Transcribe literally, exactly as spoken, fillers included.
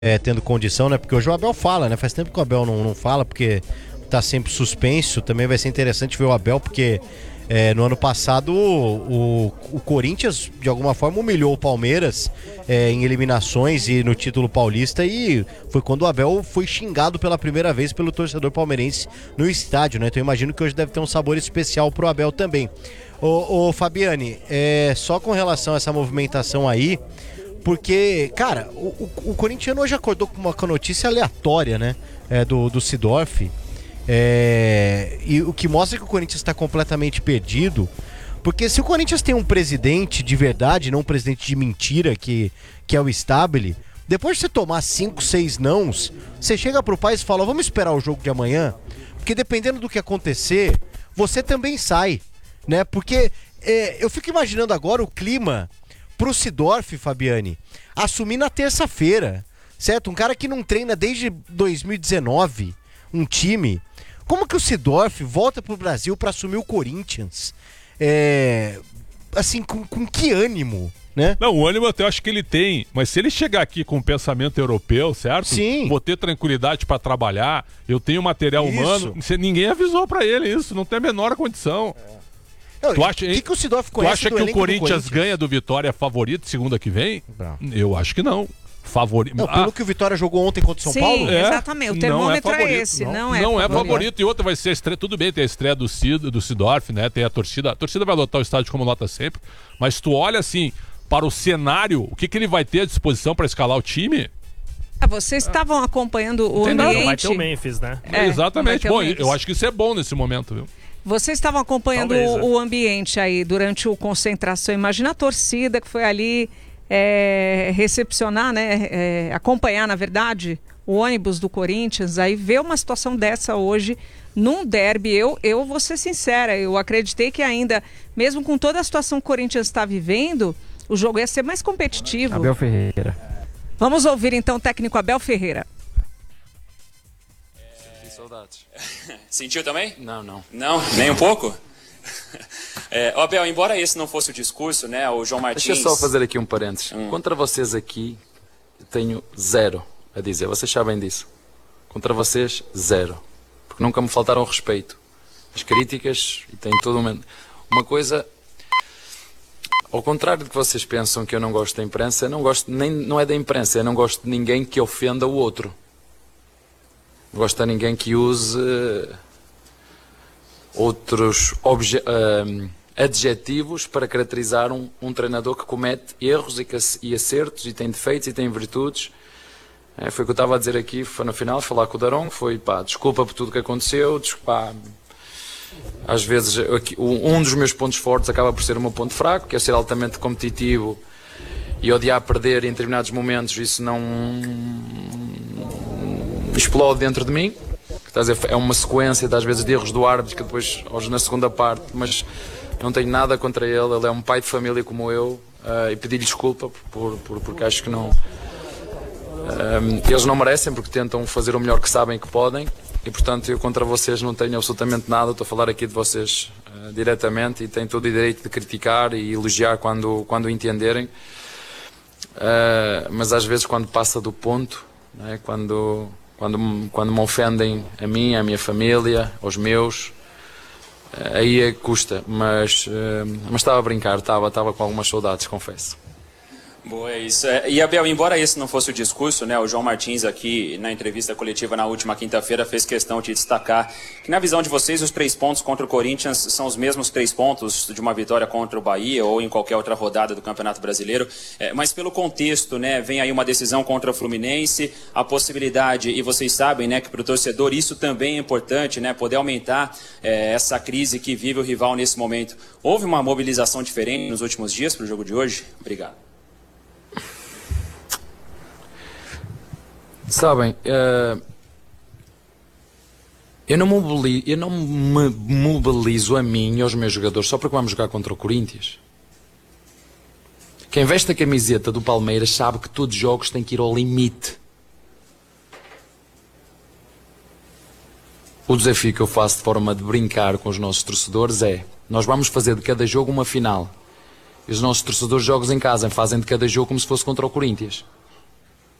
é, tendo condição, né? Porque hoje o Abel fala, né? Faz tempo que o Abel não, não fala, porque tá sempre suspenso. Também vai ser interessante ver o Abel, porque é, no ano passado o, o, o Corinthians, de alguma forma, humilhou o Palmeiras é, em eliminações e no título paulista, e foi quando o Abel foi xingado pela primeira vez pelo torcedor palmeirense no estádio, né? Então eu imagino que hoje deve ter um sabor especial pro Abel também. Ô, ô Fabiane, é, só com relação a essa movimentação aí, porque, cara, o, o, o corintiano hoje acordou com uma notícia aleatória, né? É, do, do Seedorf. É, e o que mostra que o Corinthians está completamente perdido. Porque se o Corinthians tem um presidente de verdade, não um presidente de mentira, que, que é o Stabile, depois de você tomar cinco, seis nãos, você chega pro pai e fala: vamos esperar o jogo de amanhã, porque dependendo do que acontecer, você também sai, né? Porque é, eu fico imaginando agora o clima pro Seedorf, Fabiane, assumir na terça-feira, certo? Um cara que não treina desde dois mil e dezenove, um time. Como que o Seedorf volta pro Brasil para assumir o Corinthians? É, assim, com, com que ânimo, né? Não, o ânimo até eu acho que ele tem, mas se ele chegar aqui com um pensamento europeu, certo? Sim. Vou ter tranquilidade para trabalhar, eu tenho material Isso. humano, ninguém avisou para ele isso, não tem a menor condição. É. Tu acha, o que, que o Seedorf tu conhece acha do que o elenco do Corinthians, Corinthians ganha do Vitória favorito segunda que vem? Não. Eu acho que não. Favorito. Não, pelo ah, que o Vitória jogou ontem contra o São Sim, Paulo? É, exatamente. O termômetro não é, é esse. não, Não, é, não favorito. é favorito. E outra vai ser a estreia. Tudo bem, tem a estreia do Cid, do Seedorf, né? Tem a torcida. A torcida vai lotar o estádio como lota sempre. Mas tu olha assim, para o cenário, o que, que ele vai ter à disposição para escalar o time? Ah, vocês estavam acompanhando o Tem nada, ambiente. vai ter o Memphis, né? É, Exatamente. não Bom, vai ter o Memphis. eu acho que isso é bom nesse momento, viu? Vocês estavam acompanhando Talvez, o, né? o ambiente aí durante o concentração. Imagina a torcida que foi ali é, recepcionar, né? É, acompanhar, na verdade, o ônibus do Corinthians. Aí ver uma situação dessa hoje num derby. Eu, eu vou ser sincera, eu acreditei que ainda, mesmo com toda a situação que o Corinthians está vivendo, o jogo ia ser mais competitivo. Abel Ferreira. Vamos ouvir então o técnico Abel Ferreira. Saudades. Sentiu também? Não, não. Não, nem um pouco? É, ó, Abel, embora esse não fosse o discurso, né, o João Martins... Deixa eu só fazer aqui um parênteses. Hum. Contra vocês aqui, eu tenho zero a dizer. Vocês sabem disso. Contra vocês, zero. Porque nunca me faltaram respeito. As críticas, e tem tudo uma... Uma coisa... Ao contrário do que vocês pensam que eu não gosto da imprensa, eu não gosto nem... Não é da imprensa, eu não gosto de ninguém que ofenda o outro. Não gosto de ninguém que use uh, outros obje uh, adjetivos para caracterizar um, um treinador que comete erros e, que, e acertos e tem defeitos e tem virtudes. É, foi o que eu estava a dizer aqui, foi no final, falar com o Darão, foi pá, desculpa por tudo que aconteceu, desculpa, às vezes aqui, um dos meus pontos fortes acaba por ser o meu ponto fraco, que é ser altamente competitivo e odiar perder em determinados momentos, isso não explode dentro de mim. Estás a dizer, é uma sequência de, às vezes, de erros do árbitro que depois, hoje na segunda parte, mas não tenho nada contra ele, ele é um pai de família como eu, uh, e pedi-lhe desculpa por, por, porque acho que não um, eles não merecem, porque tentam fazer o melhor que sabem que podem, e portanto eu contra vocês não tenho absolutamente nada. Estou a falar aqui de vocês uh, diretamente, e tenho todo o direito de criticar e elogiar quando, quando entenderem, uh, mas às vezes quando passa do ponto, né, quando Quando, quando me ofendem a mim, à minha família, aos meus, aí é que custa, mas, mas estava a brincar, estava, estava com algumas saudades, confesso. Boa, é isso. E, Abel, embora esse não fosse o discurso, né, o João Martins aqui na entrevista coletiva na última quinta-feira fez questão de destacar que, na visão de vocês, os três pontos contra o Corinthians são os mesmos três pontos de uma vitória contra o Bahia ou em qualquer outra rodada do Campeonato Brasileiro, é, mas pelo contexto, né, vem aí uma decisão contra o Fluminense, a possibilidade, e vocês sabem, né, que para o torcedor isso também é importante, né, poder aumentar é, essa crise que vive o rival nesse momento. Houve uma mobilização diferente nos últimos dias para o jogo de hoje? Obrigado. Sabem, uh, eu, não mobilizo, eu não me mobilizo a mim e aos meus jogadores só porque vamos jogar contra o Corinthians. Quem veste a camiseta do Palmeiras sabe que todos os jogos têm que ir ao limite. O desafio que eu faço de forma de brincar com os nossos torcedores é: nós vamos fazer de cada jogo uma final. E os nossos torcedores jogos em casa fazem de cada jogo como se fosse contra o Corinthians.